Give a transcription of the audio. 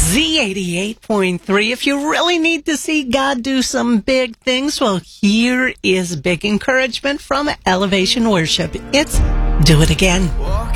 Z88.3. If you really need to see God do some big things, well, here is big encouragement from Elevation Worship. It's Do It Again.